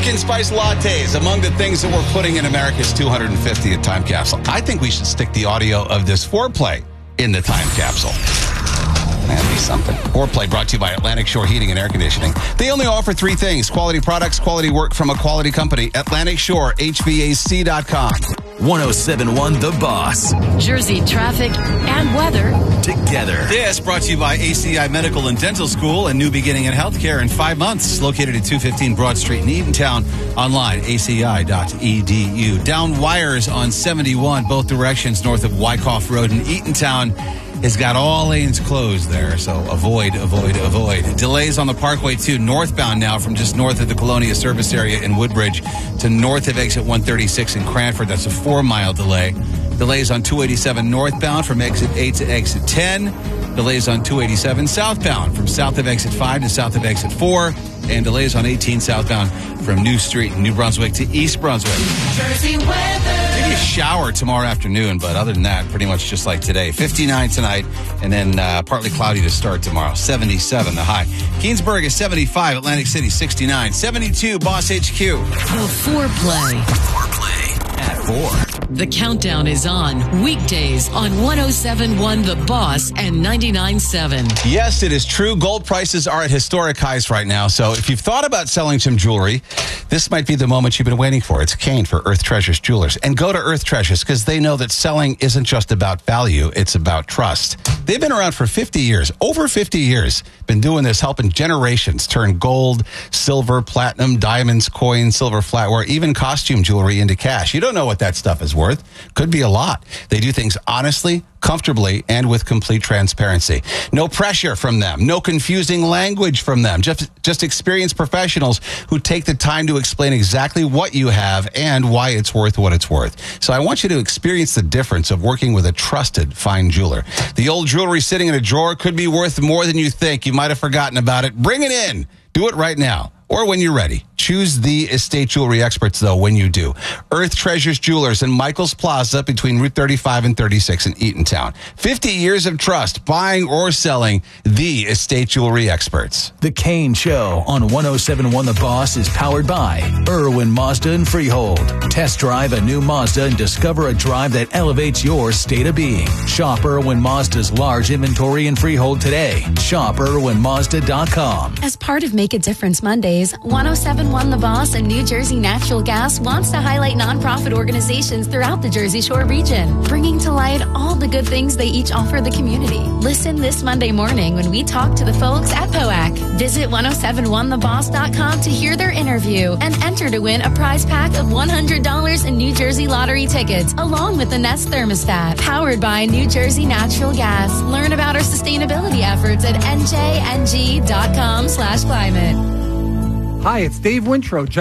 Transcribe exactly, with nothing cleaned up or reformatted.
Pumpkin spice lattes, among the things that we're putting in America's two hundred fiftieth time capsule. I think we should stick the audio of this foreplay in the time capsule. That'd be something. Foreplay brought to you by Atlantic Shore Heating and Air Conditioning. They only offer three things: quality products, quality work from a quality company. Atlantic Shore, H V A C dot com. ten seventy-one The Boss. Jersey traffic and weather together. This brought to you by A C I Medical and Dental School, a new beginning in healthcare in five months. Located at two fifteen Broad Street in Eatontown. Online, A C I dot E D U. Down wires on seventy-one, both directions north of Wyckoff Road in Eatontown. Has got all lanes closed there, so avoid, avoid, avoid. Delays on the Parkway two, northbound now from just north of the Colonia service area in Woodbridge to north of exit one thirty-six in Cranford. That's a four-mile delay. Delays on two eighty-seven northbound from exit eight to exit ten. Delays on two eighty-seven southbound from south of exit five to south of exit four. And delays on eighteen southbound from New Street in New Brunswick to East Brunswick. Jersey weather. Maybe a shower tomorrow afternoon, but other than that, pretty much just like today. fifty-nine tonight, and then uh, partly cloudy to start tomorrow. seventy-seven the high. Keensburg is seventy-five. Atlantic City, sixty-nine. seventy-two, Boss H Q. The foreplay. Foreplay at four. The countdown is on weekdays on ten seventy-one The Boss and ninety-nine point seven. Yes, it is true. Gold prices are at historic highs right now. So if you've thought about selling some jewelry, this might be the moment you've been waiting for. It's Kane for Earth Treasures Jewelers. And go to Earth Treasures because they know that selling isn't just about value. It's about trust. They've been around for fifty years, over fifty years, been doing this, helping generations turn gold, silver, platinum, diamonds, coins, silver flatware, even costume jewelry into cash. You don't know what that stuff is worth. Could be a lot. They do things honestly, comfortably, and with complete transparency. No pressure from them. No confusing language from them. Just, just experienced professionals who take the time to explain exactly what you have and why it's worth what it's worth. So I want you to experience the difference of working with a trusted fine jeweler. The old jewelry sitting in a drawer could be worth more than you think. You might have forgotten about it. Bring it in. Do it right now. Or when you're ready. Choose the estate jewelry experts, though, when you do. Earth Treasures Jewelers in Michaels Plaza between Route thirty-five and thirty-six in Eatontown. fifty years of trust, buying or selling, the estate jewelry experts. The Kane Show on ten seventy-one The Boss is powered by Irwin Mazda and Freehold. Test drive a new Mazda and discover a drive that elevates your state of being. Shop Irwin Mazda's large inventory in Freehold today. Shop Irwin Mazda dot com. As part of Make a Difference Mondays, ten seventy-one The Boss and New Jersey Natural Gas wants to highlight nonprofit organizations throughout the Jersey Shore region, bringing to light all the good things they each offer the community. Listen this Monday morning when we talk to the folks at P O A C. Visit ten seventy-one the boss dot com to hear their interview and enter to win a prize pack of one hundred dollars in New Jersey lottery tickets, along with the Nest thermostat, powered by New Jersey Natural Gas. Learn about our sustainability efforts at N J N G dot com slash climate. Hi, it's Dave Wintro.